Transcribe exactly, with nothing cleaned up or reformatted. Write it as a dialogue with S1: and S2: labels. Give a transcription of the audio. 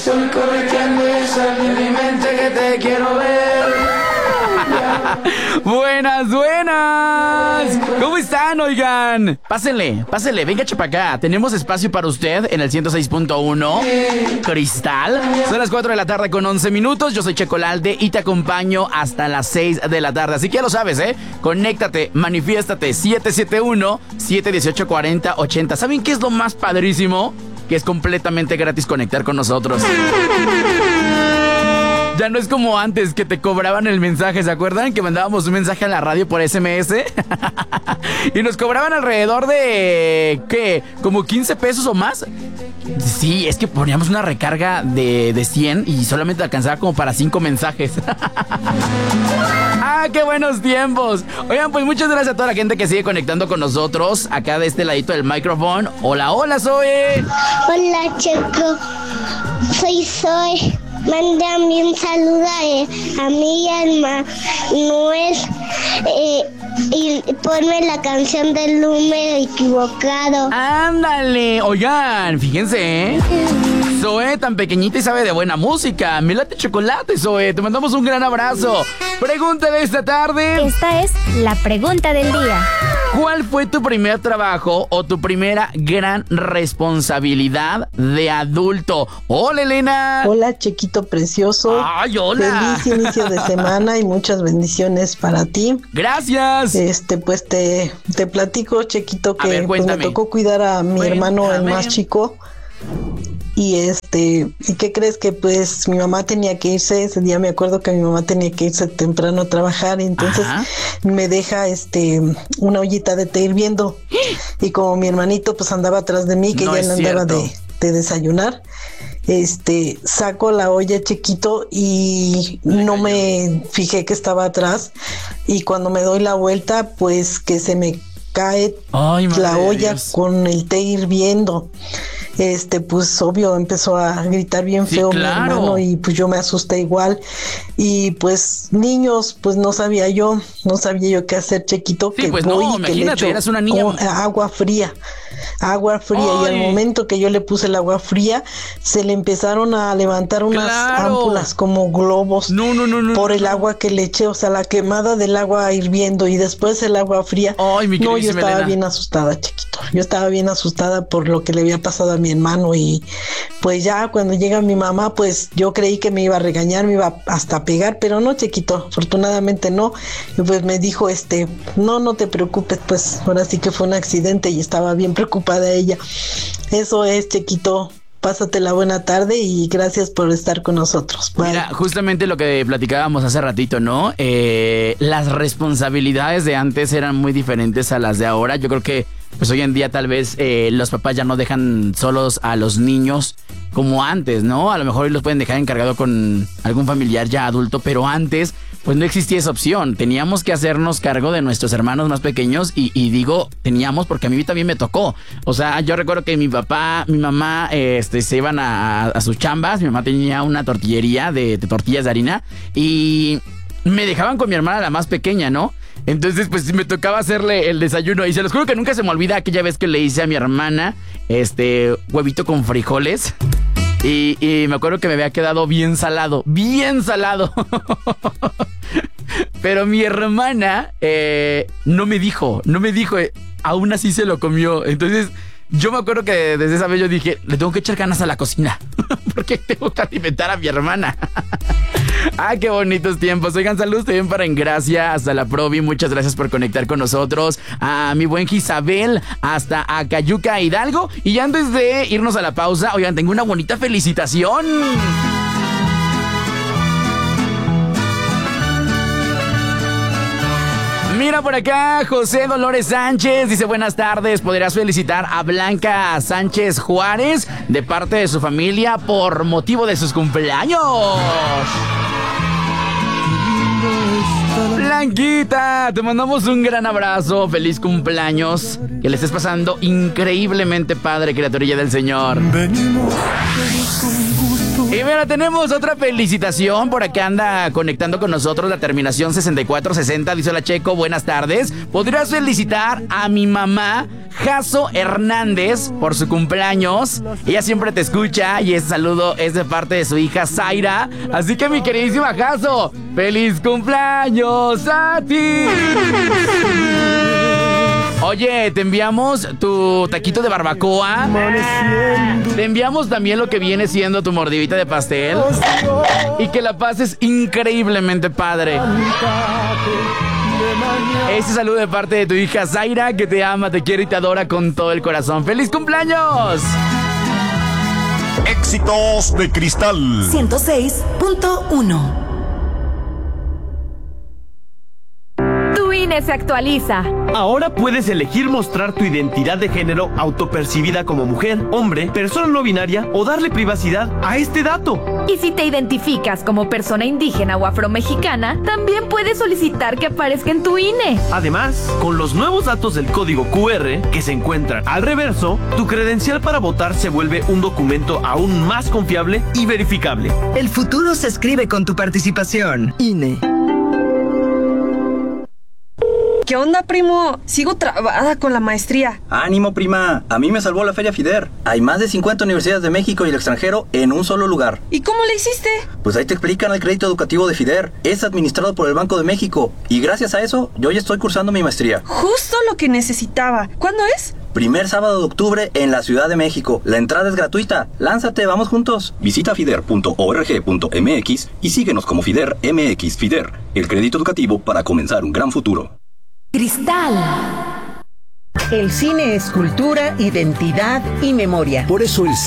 S1: Estoy correteando esa de mi mente que te quiero ver.
S2: Buenas, buenas. ¿Cómo están, oigan? Pásenle, pásenle, venga para acá. Tenemos espacio para usted en el ciento seis punto uno Cristal. Son las cuatro de la tarde con once minutos. Yo soy Checolalde y te acompaño hasta las seis de la tarde. Así que ya lo sabes, ¿eh? Conéctate, manifiéstate. siete siete uno, siete uno ocho, cuatro cero ocho cero. ¿Saben qué es lo más padrísimo? Que es completamente gratis conectar con nosotros. Ya no es como antes que te cobraban el mensaje, ¿se acuerdan? Que mandábamos un mensaje a la radio por ese eme ese y nos cobraban alrededor de, ¿qué? ¿Como quince pesos o más? Sí, es que poníamos una recarga de, de cien y solamente alcanzaba como para cinco mensajes. ¡Ah, qué buenos tiempos! Oigan, pues muchas gracias a toda la gente que sigue conectando con nosotros acá de este ladito del micrófono. Hola, hola, Zoe.
S3: Hola, Checo. Soy Zoe. Mándame un saludo a, a mi alma, Noel, eh, y ponme la canción del número equivocado.
S2: ¡Ándale! Oigan, fíjense, ¿eh? Zoe, tan pequeñita y sabe de buena música. Me late chocolate, Zoe. Te mandamos un gran abrazo. Pregunta de esta tarde.
S4: Esta es la pregunta del día.
S2: ¿Cuál fue tu primer trabajo o tu primera gran responsabilidad de adulto? Hola, Elena.
S5: Hola, Chequito precioso.
S2: Ay, hola.
S5: Feliz inicio de semana y muchas bendiciones para ti.
S2: Gracias.
S5: Este, pues te, te platico, Chequito, que
S2: ver,
S5: pues, me tocó cuidar a mi Cuéntame. hermano, el más chico. Y este, ¿y qué crees? Que pues mi mamá tenía que irse, ese día me acuerdo que mi mamá tenía que irse temprano a trabajar, y entonces Ajá. me deja este una ollita de té hirviendo, y como mi hermanito pues andaba atrás de mí, que no ya no andaba de, de desayunar, este, saco la olla, Chiquito, y no me fijé que estaba atrás, y cuando me doy la vuelta, pues que se me cae Ay, la olla con el té hirviendo. Este, pues obvio empezó a gritar bien feo sí, claro. mi hermano, y pues yo me asusté igual, y pues niños, pues no sabía yo, no sabía yo qué hacer, Chiquito,
S2: sí,
S5: que
S2: pues
S5: voy
S2: no,
S5: y que le echo
S2: eras una niña.
S5: agua fría, agua fría, Ay. y al momento que yo le puse el agua fría, se le empezaron a levantar unas claro. ámpulas como globos
S2: no, no, no, no,
S5: por
S2: no.
S5: el agua que le eché, o sea, la quemada del agua hirviendo y después el agua fría.
S2: Ay, mi
S5: no, yo estaba
S2: Elena.
S5: bien asustada, Chiquito, yo estaba bien asustada por lo que le había pasado a mi hermano, y pues ya cuando llega mi mamá, pues yo creí que me iba a regañar, me iba hasta a pegar, pero no, Chiquito, afortunadamente no, y pues me dijo, este, no, no te preocupes, pues ahora sí que fue un accidente, y estaba bien preocupada ella. Eso es, Chiquito. Pásate la buena tarde y gracias por estar con nosotros. Bye.
S2: Mira, justamente lo que platicábamos hace ratito, ¿no? Eh, las responsabilidades de antes eran muy diferentes a las de ahora. Yo creo que pues hoy en día tal vez eh, los papás ya no dejan solos a los niños como antes, ¿no? A lo mejor hoy los pueden dejar encargado con algún familiar ya adulto, pero antes pues no existía esa opción. Teníamos que hacernos cargo de nuestros hermanos más pequeños, y, y digo teníamos porque a mí también me tocó. O sea, yo recuerdo que mi papá, mi mamá este, se iban a, a sus chambas. Mi mamá tenía una tortillería de, de tortillas de harina y me dejaban con mi hermana, la más pequeña, ¿no? Entonces, pues me tocaba hacerle el desayuno. Y se los juro que nunca se me olvida aquella vez que le hice a mi hermana este huevito con frijoles. Y, y me acuerdo que me había quedado bien salado, bien salado. Pero mi hermana eh, no me dijo, no me dijo, eh, aún así se lo comió. Entonces yo me acuerdo que desde esa vez yo dije, le tengo que echar ganas a la cocina, porque tengo que alimentar a mi hermana. Ah, qué bonitos tiempos. Oigan, saludos también para Engracia, hasta la Provi. Muchas gracias por conectar con nosotros. A mi buen Gisabel, hasta Acayuca, Hidalgo. Y antes de irnos a la pausa, oigan, tengo una bonita felicitación. Mira por acá, José Dolores Sánchez dice: buenas tardes, ¿podrías felicitar a Blanca Sánchez Juárez de parte de su familia por motivo de sus cumpleaños? Blanquita, te mandamos un gran abrazo, feliz cumpleaños, que le estés pasando increíblemente padre, criaturilla del Señor. Y mira, tenemos otra felicitación. Por acá anda conectando con nosotros la terminación sesenta y cuatro sesenta. Dice la Checo, buenas tardes. ¿Podrías felicitar a mi mamá, Jaso Hernández, por su cumpleaños? Ella siempre te escucha y ese saludo es de parte de su hija Zaira. Así que mi queridísima Jaso, ¡feliz cumpleaños a ti! Oye, te enviamos tu taquito de barbacoa. Te enviamos también lo que viene siendo tu mordidita de pastel. Y que la pases increíblemente padre. Este saludo de parte de tu hija Zaira, que te ama, te quiere y te adora con todo el corazón. ¡Feliz cumpleaños!
S6: Éxitos de Cristal
S7: ciento seis punto uno.
S4: Tu I N E se actualiza.
S8: Ahora puedes elegir mostrar tu identidad de género autopercibida como mujer, hombre, persona no binaria o darle privacidad a este dato.
S4: Y si te identificas como persona indígena o afromexicana, también puedes solicitar que aparezca en tu I N E.
S8: Además, con los nuevos datos del código Q R que se encuentran al reverso, tu credencial para votar se vuelve un documento aún más confiable y verificable.
S9: El futuro se escribe con tu participación. I N E.
S10: ¿Qué onda, primo? Sigo trabada con la maestría.
S11: ¡Ánimo, prima! A mí me salvó la Feria FIDER. Hay más de cincuenta universidades de México y el extranjero en un solo lugar.
S10: ¿Y cómo le hiciste?
S11: Pues ahí te explican el crédito educativo de FIDER. Es administrado por el Banco de México. Y gracias a eso, yo ya estoy cursando mi maestría.
S10: Justo lo que necesitaba. ¿Cuándo es?
S11: Primer sábado de octubre en la Ciudad de México. La entrada es gratuita. Lánzate, vamos juntos. Visita fider punto org punto m x y síguenos como FIDER M X. FIDER, el crédito educativo para comenzar un gran futuro.
S7: Cristal.
S9: El cine es cultura, identidad y memoria.
S6: Por eso el